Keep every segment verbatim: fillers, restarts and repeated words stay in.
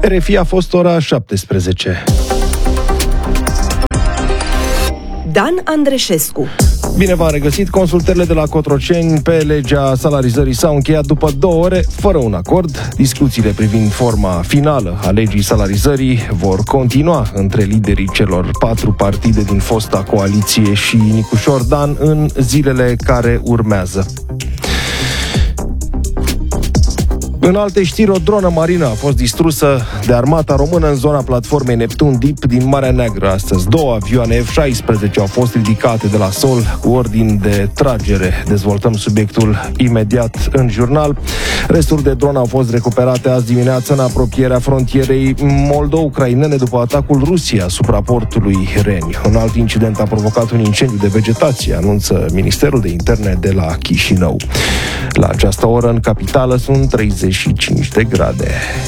R F I a fost ora șaptesprezece. Dan Andreșescu. Bine v-am regăsit. Consultările de la Cotroceni pe legea salarizării s-au încheiat după două ore, fără un acord. Discuțiile privind forma finală a legii salarizării vor continua între liderii celor patru partide din fosta coaliție și Nicușor Dan în zilele care urmează. În alte știri, o dronă marină a fost distrusă de armata română în zona platformei Neptun Deep din Marea Neagră astăzi. Două avioane F șaisprezece au fost ridicate de la sol cu ordin de tragere. Dezvoltăm subiectul imediat în jurnal. Resturi de dronă au fost recuperate azi dimineață în apropierea frontierei moldo-ucrainene după atacul Rusiei asupra portului Reni. Un alt incident a provocat un incendiu de vegetație, anunță Ministerul de Interne de la Chișinău. La această oră, în capitală, sunt treizeci și cinci de grade.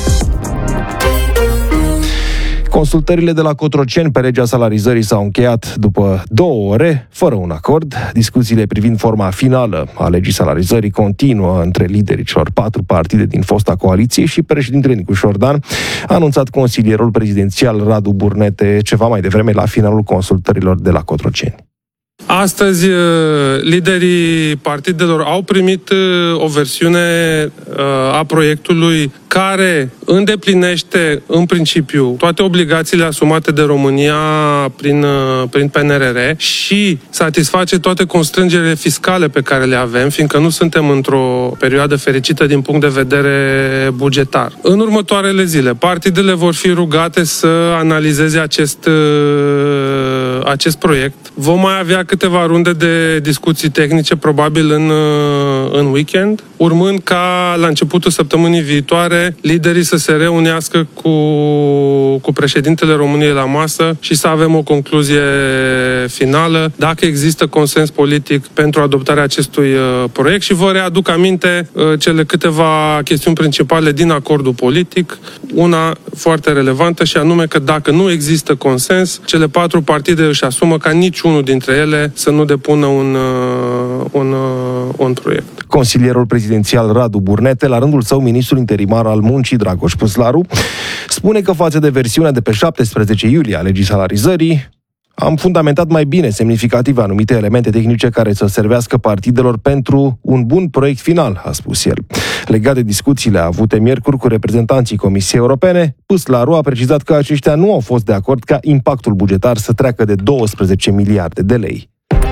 Consultările de la Cotroceni pe legea salarizării s-au încheiat după două ore, fără un acord. Discuțiile privind forma finală a legii salarizării continuă între liderii celor patru partide din fosta coaliție și președintele Nicușor Dan a anunțat consilierul prezidențial Radu Burnete ceva mai devreme la finalul consultărilor de la Cotroceni. Astăzi, liderii partidelor au primit o versiune a proiectului care îndeplinește, în principiu, toate obligațiile asumate de România prin, prin P N R R și satisface toate constrângerile fiscale pe care le avem, fiindcă nu suntem într-o perioadă fericită din punct de vedere bugetar. În următoarele zile, partidele vor fi rugate să analizeze acest, acest proiect. Vom mai avea câteva runde de discuții tehnice, probabil în, în weekend, urmând ca la începutul săptămânii viitoare liderii să se reunească cu, cu președintele României la masă și să avem o concluzie finală, dacă există consens politic pentru adoptarea acestui proiect. Și vă readuc aminte cele câteva chestiuni principale din acordul politic, una foarte relevantă și anume că dacă nu există consens, cele patru partide își asumă ca niciunul dintre ele să nu depună un, un, un proiect. Consilierul prezidențial Radu Burnete, la rândul său ministrul interimar al muncii Dragoș Păslaru, spune că față de versiunea de pe șaptesprezece iulie a legii salarizării, am fundamentat mai bine semnificativ anumite elemente tehnice care să servească partidelor pentru un bun proiect final, a spus el. Legat de discuțiile avute miercuri cu reprezentanții Comisiei Europene, Păslaru a precizat că aceștia nu au fost de acord ca impactul bugetar să treacă de douăsprezece miliarde de lei.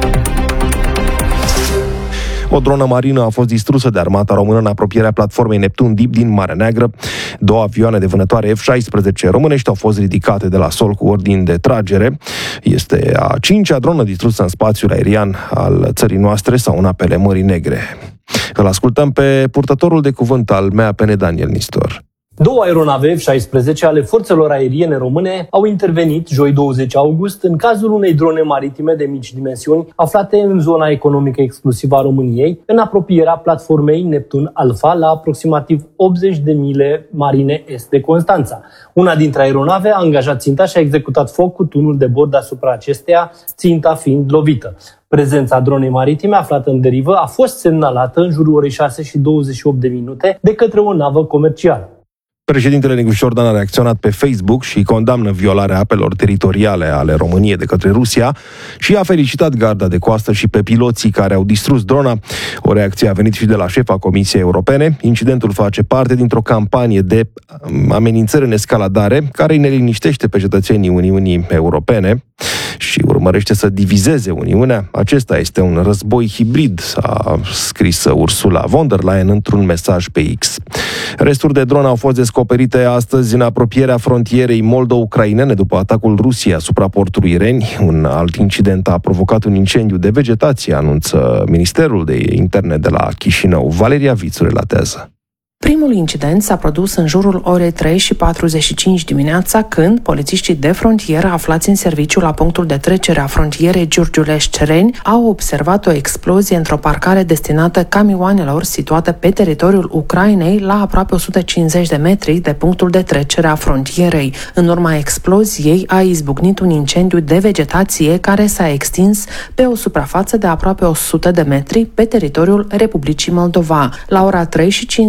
O dronă marină a fost distrusă de armata română în apropierea platformei Neptun Deep din Marea Neagră. Două avioane de vânătoare F șaisprezece românești au fost ridicate de la sol cu ordin de tragere. Este a cincea dronă distrusă în spațiul aerian al țării noastre sau în apele Mării Negre. Îl ascultăm pe purtătorul de cuvânt al M A P N, Daniel Nistor. Două aeronave F șaisprezece ale forțelor aeriene române au intervenit joi douăzeci august în cazul unei drone maritime de mici dimensiuni aflate în zona economică exclusivă a României, în apropierea platformei Neptun Alpha, la aproximativ optzeci de mile marine est de Constanța. Una dintre aeronave a angajat ținta și a executat foc cu tunul de bord asupra acesteia, ținta fiind lovită. Prezența dronei maritime aflată în derivă a fost semnalată în jurul orei șase și douăzeci și opt de minute de către o navă comercială. Președintele Nicușor Dan a reacționat pe Facebook și condamnă violarea apelor teritoriale ale României de către Rusia și a felicitat garda de coastă și pe piloții care au distrus drona. O reacție a venit și de la șefa Comisiei Europene. Incidentul face parte dintr-o campanie de amenințări în escaladare care îi neliniștește pe cetățenii Uniunii Europene și urmărește să divizeze Uniunea. Acesta este un război hibrid, a scris Ursula von der Leyen într-un mesaj pe X. Resturi de dronă au fost descoperite astăzi în apropierea frontierei moldo-ucrainene după atacul Rusiei asupra portului Reni. Un alt incident a provocat un incendiu de vegetație, anunță Ministerul de Interne de la Chișinău. Valeria Vițu relatează. Primul incident s-a produs în jurul orei trei și patruzeci și cinci dimineața, când polițiștii de frontieră aflați în serviciu la punctul de trecere a frontierei Giurgiulești-Reni au observat o explozie într-o parcare destinată camioanelor situată pe teritoriul Ucrainei la aproape o sută cincizeci de metri de punctul de trecere a frontierei. În urma exploziei a izbucnit un incendiu de vegetație care s-a extins pe o suprafață de aproape o sută de metri pe teritoriul Republicii Moldova. La ora trei și cincizeci a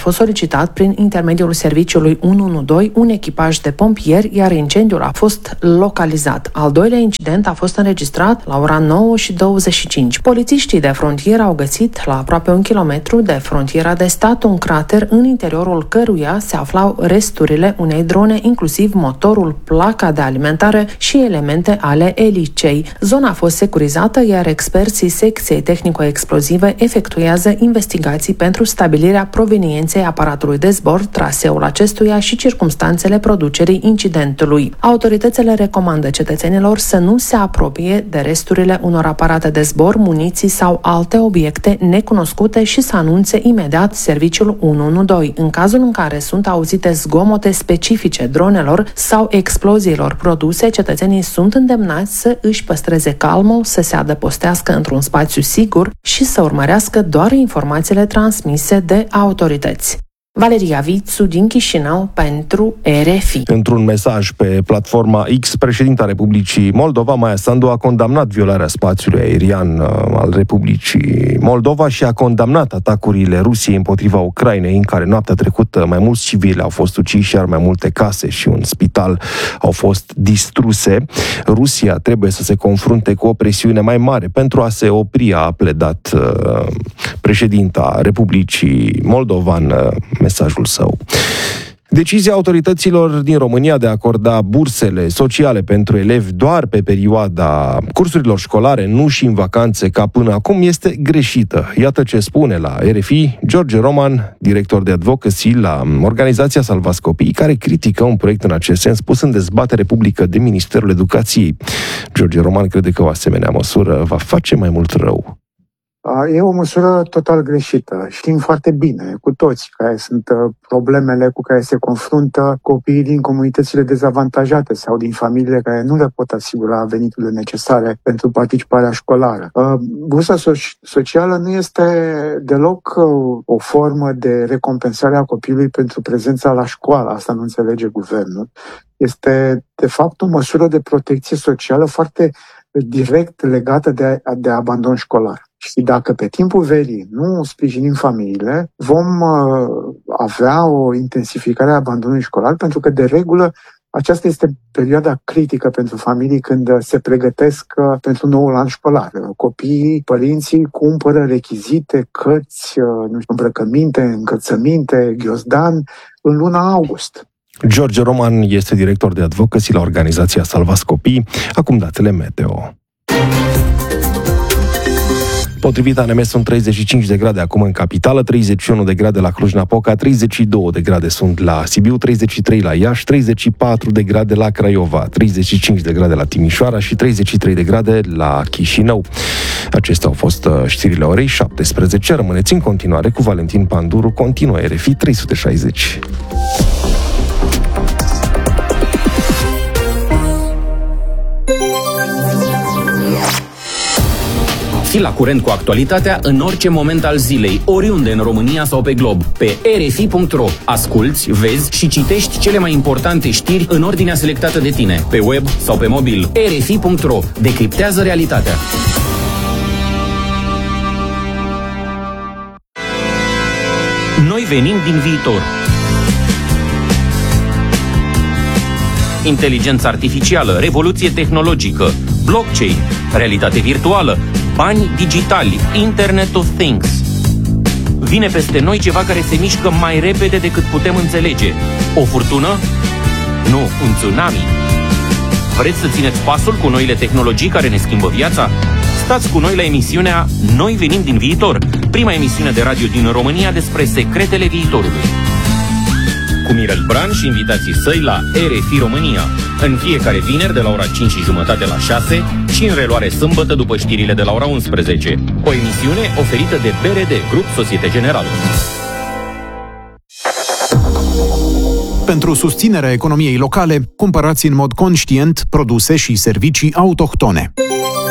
fost solicitat prin intermediul serviciului unu unu doi un echipaj de pompieri, iar incendiul a fost localizat. Al doilea incident a fost înregistrat la ora nouă și douăzeci și cinci. Polițiștii de frontieră au găsit la aproape un kilometru de frontiera de stat un crater în interiorul căruia se aflau resturile unei drone, inclusiv motorul, placa de alimentare și elemente ale elicei. Zona a fost securizată, iar experții secției tehnico-explozive efectuează investigații pentru stabilirea provenienței aparatului de zbor, traseul acestuia și circumstanțele producerii incidentului. Autoritățile recomandă cetățenilor să nu se apropie de resturile unor aparate de zbor, muniții sau alte obiecte necunoscute și să anunțe imediat serviciul unu unu doi. În cazul în care sunt auzite zgomote specifice dronelor sau exploziilor produse, cetățenii sunt îndemnați să își păstreze calmul, să se adăpostească într-un spațiu sigur și să urmărească doar informațiile transmise de autorități. Valeria Vițu din Chișinău pentru R F I. Într-un mesaj pe platforma X, președinta Republicii Moldova, Maia Sandu, a condamnat violarea spațiului aerian al Republicii Moldova și a condamnat atacurile Rusiei împotriva Ucrainei, în care noaptea trecută mai mulți civili au fost uciși, iar mai multe case și un spital au fost distruse. Rusia trebuie să se confrunte cu o presiune mai mare pentru a se opri, a pledat uh, președinta Republicii Moldova în uh, mesajul său. Decizia autorităților din România de a acorda bursele sociale pentru elevi doar pe perioada cursurilor școlare, nu și în vacanțe ca până acum, este greșită. Iată ce spune la R F I George Roman, director de advocacy la organizația Salvați Copiii, care critică un proiect în acest sens pus în dezbatere publică de Ministerul Educației. George Roman crede că o asemenea măsură va face mai mult rău. E o măsură total greșită. Știm foarte bine cu toți care sunt problemele cu care se confruntă copiii din comunitățile dezavantajate sau din familiile care nu le pot asigura veniturile necesare pentru participarea școlară. Bursa socială nu este deloc o formă de recompensare a copilului pentru prezența la școală. Asta nu înțelege guvernul. Este, de fapt, o măsură de protecție socială foarte direct legată de, de abandon școlar. Și dacă pe timpul verii nu sprijinim familiile, vom uh, avea o intensificare a abandonului școlar, pentru că, de regulă, aceasta este perioada critică pentru familii când se pregătesc uh, pentru noul an școlar. Copiii, părinții cumpără rechizite, cărți, uh, nu știu, îmbrăcăminte, încălțăminte, ghiozdan în luna august. George Roman este director de advocacy la organizația Salvați Copiii. Acum datele meteo. Potrivit A N M, sunt treizeci și cinci de grade acum în capitală, treizeci și unu de grade la Cluj-Napoca, treizeci și doi de grade sunt la Sibiu, treizeci și trei la Iași, treizeci și patru de grade la Craiova, treizeci și cinci de grade la Timișoara și treizeci și trei de grade la Chișinău. Acestea au fost știrile orei șaptesprezece. Rămâneți în continuare cu Valentin Panduru, continuă R F I trei sute șaizeci. Fii la curent cu actualitatea în orice moment al zilei, oriunde în România sau pe glob. Pe r f i punct r o asculți, vezi și citești cele mai importante știri în ordinea selectată de tine, pe web sau pe mobil. r f i punct r o decriptează realitatea. Noi venim din viitor. Inteligență artificială, revoluție tehnologică, blockchain, realitate virtuală, bani digitali, Internet of Things. Vine peste noi ceva care se mișcă mai repede decât putem înțelege. O furtună? Nu, un tsunami. Vreți să țineți pasul cu noile tehnologii care ne schimbă viața? Stați cu noi la emisiunea Noi venim din viitor, prima emisiune de radio din România despre secretele viitorului. Cu Mirel Bran și invitații săi la R F I România, în fiecare vineri de la ora cinci și jumătate la șase și în reluare sâmbătă după știrile de la ora unsprezece. O emisiune oferită de B R D, Grup Societe Generală. Pentru susținerea economiei locale, cumpărați în mod conștient produse și servicii autohtone.